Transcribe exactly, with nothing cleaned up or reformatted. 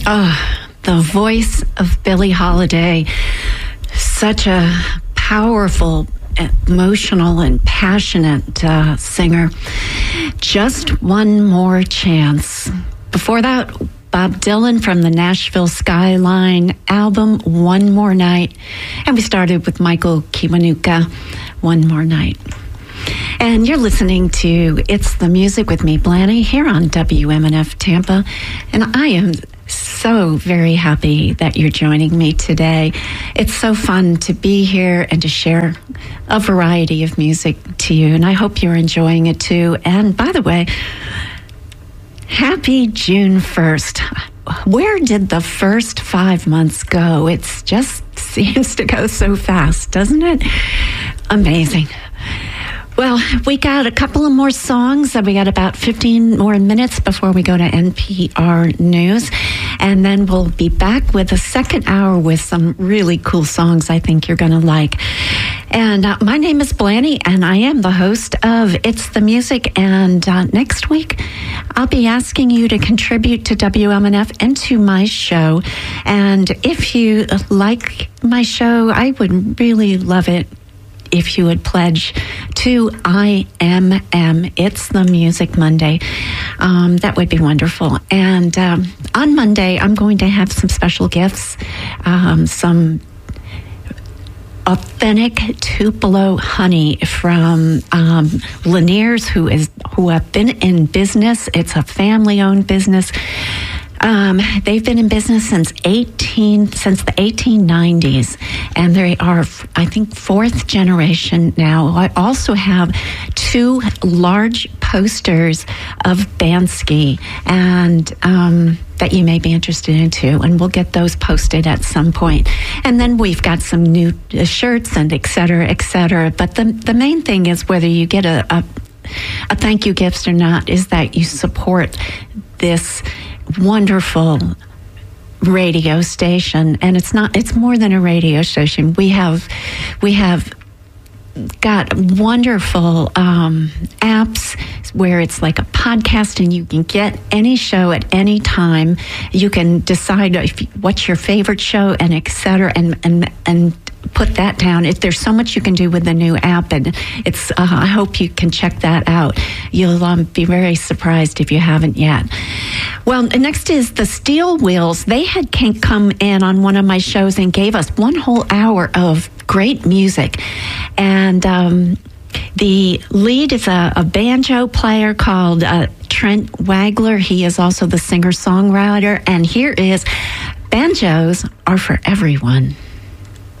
Oh, the voice of Billie Holiday. Such a powerful, emotional, and passionate uh, singer. Just One More Chance. Before that, Bob Dylan from the Nashville Skyline album, One More Night. And we started with Michael Kiwanuka, One More Night. And you're listening to It's the Music with me, Blanny, here on W M N F Tampa. And I am so very happy that you're joining me today. It's so fun to be here and to share a variety of music to you. And I hope you're enjoying it too. And by the way, happy June first. Where did the first five months go? It just seems to go so fast, doesn't it? Amazing. Well, we got a couple of more songs. We got about fifteen more minutes before we go to N P R News. And then we'll be back with a second hour with some really cool songs I think you're going to like. And uh, my name is Blanny, and I am the host of It's the Music. And uh, next week, I'll be asking you to contribute to W M N F and to my show. And if you like my show, I would really love it if you would pledge to I M M, It's the Music Monday. Um, that would be wonderful. And um, on Monday, I'm going to have some special gifts, um, some authentic Tupelo honey from um, Lanier's, who is who have been in business. It's a family-owned business. Um, they've been in business since eighteen since the eighteen nineties, and they are, I think, fourth generation now. I also have two large posters of Bansky, and um, that you may be interested in too, and we'll get those posted at some point. And then we've got some new shirts and et cetera, et cetera. But the the main thing is whether you get a a, a thank you gift or not is that you support this wonderful radio station. And it's not it's more than a radio station. We have we have got wonderful um apps where it's like a podcast, and you can get any show at any time. You can decide if, what's your favorite show, and et cetera, and and and put that down. If there's so much you can do with the new app, and it's uh, I hope you can check that out. You'll um, be very surprised if you haven't yet. Well, next is the Steel Wheels. They had can come in on one of my shows and gave us one whole hour of great music. And um, the lead is a, a banjo player called uh, Trent Wagler. He is also the singer-songwriter. And here is Banjos Are for Everyone.